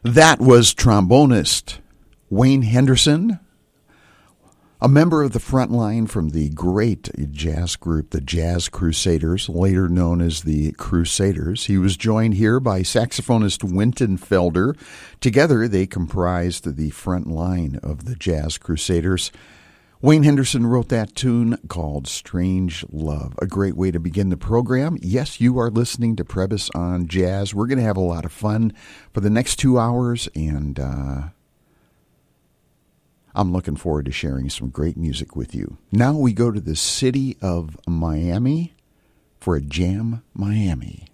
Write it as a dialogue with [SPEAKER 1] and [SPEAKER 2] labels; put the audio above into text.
[SPEAKER 1] That was trombonist Wayne Henderson, a member of the front line from the great jazz group, the Jazz Crusaders, later known as the Crusaders. He was joined here by saxophonist Wynton Felder. Together, they comprised the front line of the Jazz Crusaders. Wayne Henderson wrote that tune called Strange Love. A great way to begin the program. Yes, you are listening to Prebys on Jazz. We're going to have a lot of fun for the next 2 hours, and I'm looking forward to sharing some great music with you. Now we go to the city of Miami for a Jam Miami.